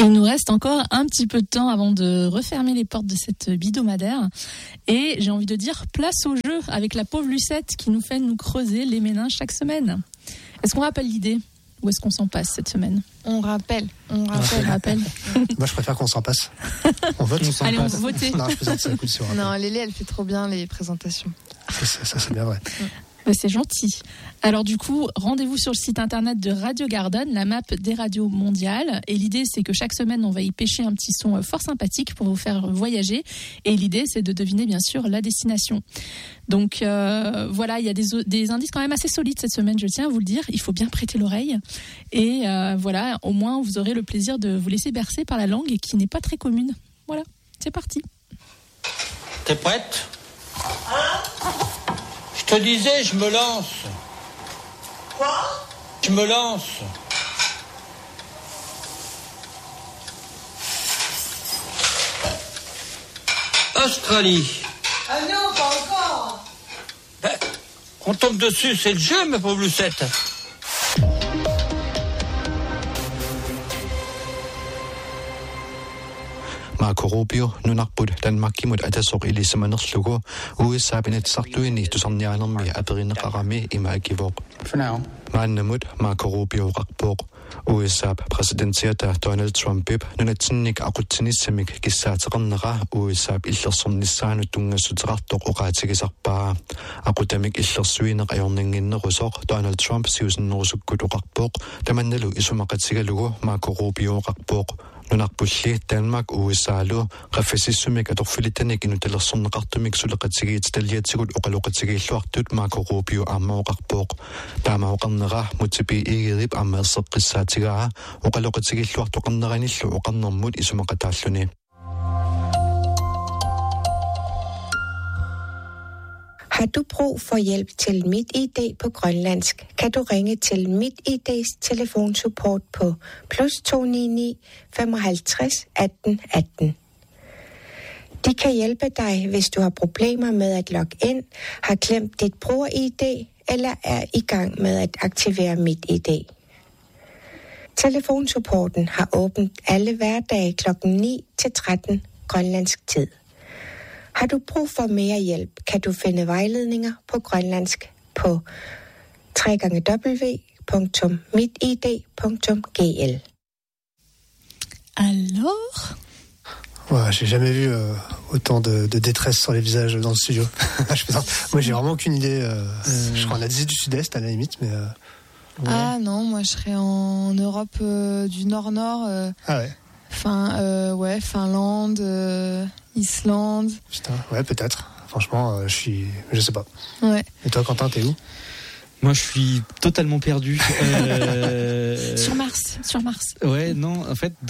Il nous reste encore un petit peu de temps avant de refermer les portes de cette bidomadaire. Et j'ai envie de dire place au jeu avec la pauvre Lucette qui nous fait nous creuser les méninges chaque semaine. Est-ce qu'on rappelle l'idée ou est-ce qu'on s'en passe cette semaine ? On rappelle. Moi, je préfère qu'on s'en passe. On vote. Allez, on vote. Non, je plaisante, ça coûte sur rappel. Non, Lélé, elle fait trop bien les présentations. Ça c'est bien vrai. C'est gentil. Alors du coup, rendez-vous sur le site internet de Radio Garden, la map des radios mondiales. Et l'idée, c'est que chaque semaine, on va y pêcher un petit son fort sympathique pour vous faire voyager. Et l'idée, c'est de deviner, bien sûr, la destination. Donc voilà, il y a des indices quand même assez solides cette semaine, je tiens à vous le dire. Il faut bien prêter l'oreille. Et voilà, au moins, vous aurez le plaisir de vous laisser bercer par la langue qui n'est pas très commune. Voilà, c'est parti. T'es prête ? Je te disais, je me lance. Quoi ? Je me lance. Australie. Ah non, pas encore. Ben, on tombe dessus, c'est le jeu, ma pauvre Lucette. Marco Rubio nunarput Danmarkimut atasoq ilisamanerlugu USA-pinatissartuini tusarniaanermi aperineqarami imaakivoq. For now. Maannamut Marco Rubio qarpoq USA-præsidentiata Donald Trumpip nunatsinnik aqutsinissamik kissaateqernera USA illersornissaanut tungassutiqartoq oqaatigisarpaa aqutamik illersuineq ajorninginnerusoq Donald Trump siusinnerusukkut oqarpoq tamannalu isumaqatigalugu Marco Rubio qarpoq nunarpulli Danmark USA-lu qaffasissumik atorfilitanik inutallersorneqartumik suleqatigiit talliatigut oqaloqatigiilluartut Marco Rubio aammaoqarpoq taamaoqarnera mutipi igirip aammaerseqqissaatigaa oqaloqatigiilluartoqarneranillu oqarnermut isumaqataalluni. Har du brug for hjælp til MitID på grønlandsk, kan du ringe til MitID's telefonsupport på +299 55 18 18. De kan hjælpe dig, hvis du har problemer med at logge ind, har glemt dit bruger-ID eller er i gang med at aktivere MitID. Telefonsupporten har åbent alle hverdage kl. 9 til 13 grønlandsk tid. Har du brug for mere hjælp, kan du finde vejledninger på grønlandsk på www.mitid.gl. Alors Ouais, j'ai jamais vu autant de détresse sur les visages dans le studio. Moi, j'ai vraiment aucune idée. Je crois en Asie du Sud-Est, à la limite, mais... Ouais. Ah non, moi je serais en Europe du Nord-Nord. Ah ouais. Ouais, Finlande, Islande. Putain, ouais, peut-être. Franchement, je sais pas. Ouais. Et toi, Quentin, t'es où ? Moi, je suis totalement perdu. Sur Mars. Ouais, non, en fait,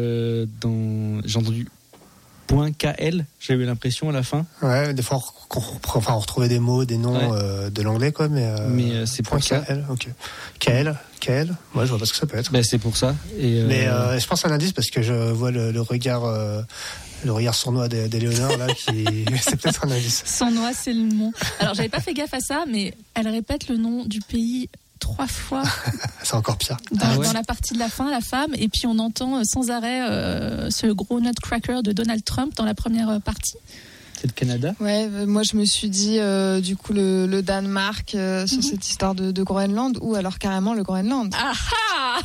j'ai entendu .kl, j'avais l'impression à la fin. Ouais, des fois, on retrouvait des mots, des noms de l'anglais, quoi, mais c'est .kl, ok. KL, moi, je vois pas ce que ça peut être. Ben, c'est pour ça. Mais je pense à un indice parce que je vois le regard sournois d'Éléonore, là, c'est peut-être un indice. Sournois, c'est le nom. Alors, j'avais pas fait gaffe à ça, mais elle répète le nom du pays 3 fois. C'est encore pire. Dans la partie de la fin, la femme, et puis on entend sans arrêt ce gros nutcracker de Donald Trump dans la première partie. C'est le Canada ? Ouais, moi je me suis dit du coup le Danemark sur cette histoire de Groenland, ou alors carrément le Groenland. Ah ah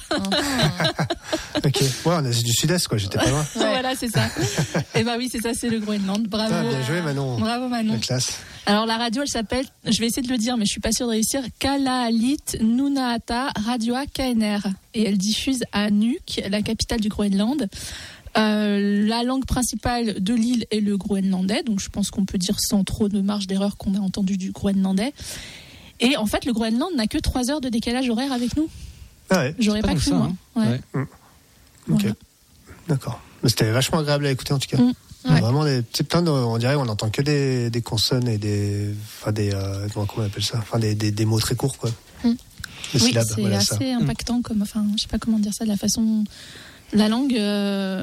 Ok, ouais, en Asie du Sud-Est, quoi, j'étais pas loin. Ouais. Voilà, c'est ça. Et bah oui, c'est ça, c'est le Groenland. Bravo. Ah, bien joué, Manon. Bravo, Manon. La classe. Alors la radio, elle s'appelle, je vais essayer de le dire, mais je suis pas sûre de réussir, Kalaallit Nunaata Radioa KNR. Et elle diffuse à Nuuk, la capitale du Groenland. La langue principale de l'île est le groenlandais, donc je pense qu'on peut dire sans trop de marge d'erreur qu'on a entendu du groenlandais. Et en fait, le Groenland n'a que 3 heures de décalage horaire avec nous. Ah ouais. J'aurais pas cru, moi. Hein. Ouais. Ok, voilà. D'accord. Mais c'était vachement agréable à écouter en tout cas. Ouais. Vraiment on dirait qu'on n'entend que des consonnes et comment on appelle ça, des mots très courts, quoi. Oui, syllabes, c'est voilà, assez ça. impactant, je sais pas comment dire ça, de la façon. La langue,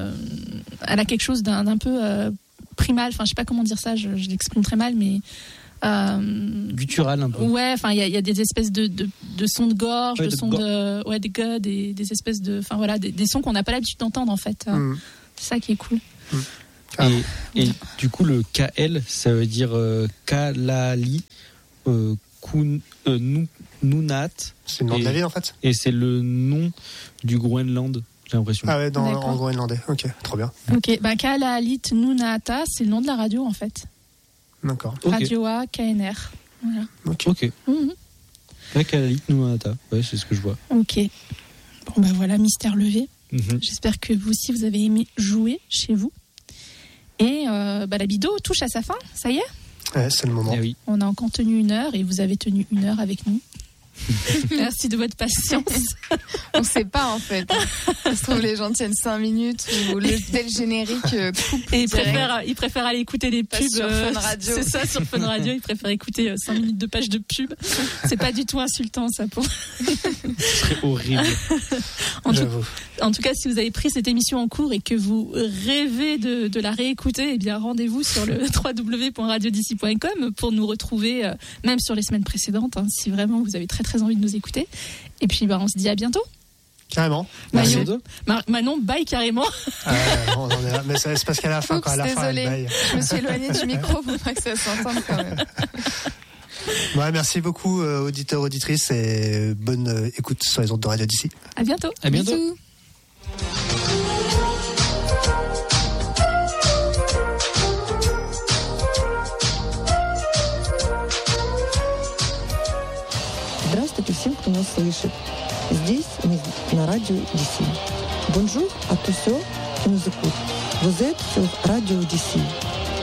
elle a quelque chose d'un peu primal. Enfin, je sais pas comment dire ça. Je l'exprime très mal, mais Guttural un peu. Ouais, enfin, il y a des espèces de sons de gorge, Ouais, de sons des espèces de, enfin voilà, des sons qu'on n'a pas l'habitude d'entendre en fait. C'est ça qui est cool. Et du coup, le KL, ça veut dire Kalali Nunat. C'est le nom de la ville en fait. Et c'est le nom du Groenland, j'ai l'impression. Ah ouais, en groenlandais. Ok, trop bien. Ok, Kalaalit Nunaata, c'est le nom de la radio en fait. D'accord. Radio A KNR. Voilà. Ok. Kalaalit Nunata, ouais, c'est ce que je vois. Ok. Bon voilà, mystère levé. Mm-hmm. J'espère que vous aussi vous avez aimé jouer chez vous. Et la bido touche à sa fin, ça y est. Ouais, c'est le moment. Eh oui. On a encore tenu 1 heure et vous avez tenu 1 heure avec nous. Merci de votre patience. On sait pas en fait. Ça se trouve les gens tiennent 5 minutes ou dès le générique coupe. Et ils préfèrent aller écouter les pubs sur Fun Radio. C'est ça, sur Fun Radio, ils préfèrent écouter 5 minutes de page de pub. C'est pas du tout insultant ça pour. C'est horrible. En tout cas, si vous avez pris cette émission en cours et que vous rêvez de la réécouter, eh bien rendez-vous sur le www.radiod'ici.com pour nous retrouver même sur les semaines précédentes si vraiment vous avez très très envie de nous écouter. Et puis on se dit à bientôt. Carrément. Merci. Manon, bye carrément. On en est là. Mais c'est parce qu'à la fin, quand à la fin, elle baille. Je me suis éloignée du micro pour pas que ça s'entende quand même. Ouais, merci beaucoup auditeurs, auditrices et bonne écoute sur les ondes de Radio d'ici. À bientôt. À bientôt. Bisous. Здравствуйте всем, кто нас слышит. Здесь мы на радио DC. Bonjour à tous ceux qui nous écoutent. Vous êtes sur Radio DC.